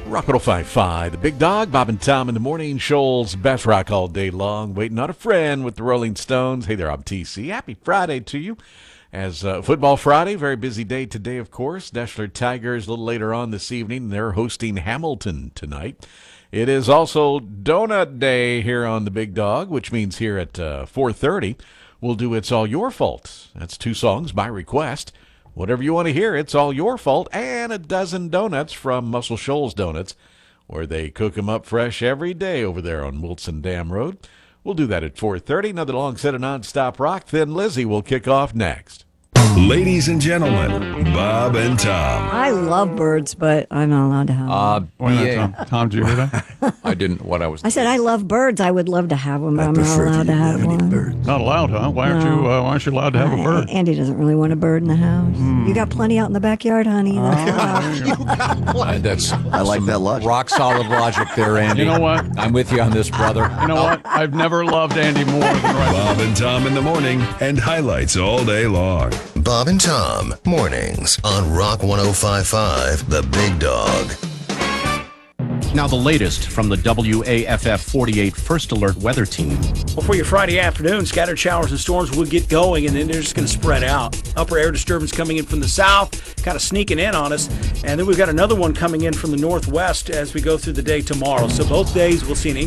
Rock 105.5, the Big Dog, Bob and Tom in the morning. Shoals, best rock all day long. Waiting on a friend with the Rolling Stones. Hey there, I'm TC. Happy Friday to you. As Football Friday, very busy day today, of course. Deschler Tigers a little later on this evening. They're hosting Hamilton tonight. It is also Donut Day here on the Big Dog, which means here at 4:30, we'll do It's All Your Fault. That's 2 songs by request. Whatever you want to hear, it's all your fault, and a dozen donuts from Muscle Shoals Donuts, where they cook them up fresh every day over there on Wilson Dam Road. We'll do that at 4:30. Another long set of nonstop rock. Thin Lizzy will kick off next. Ladies and gentlemen, Bob and Tom. I love birds, but I'm not allowed to have them. Tom, did you hear that? I didn't. What I was. I said I love birds. I would love to have one, but I'm not allowed to have one. Not allowed, huh? Why aren't you allowed to have a bird? Andy doesn't really want a bird in the house. You got plenty out in the backyard, honey. That's I like that logic. rock solid logic there, Andy. You know what? I'm with you on this, brother. You know what? I've never loved Andy more than right now. Bob and Tom in the morning and highlights all day long. Bob and Tom, mornings on Rock 105.5, The Big Dog. Now the latest from the WAFF 48 First Alert Weather Team. Well, for your Friday afternoon, scattered showers and storms will get going, and then they're just going to spread out. Upper air disturbance coming in from the south, kind of sneaking in on us. And then we've got another one coming in from the northwest as we go through the day tomorrow. So both days we'll see an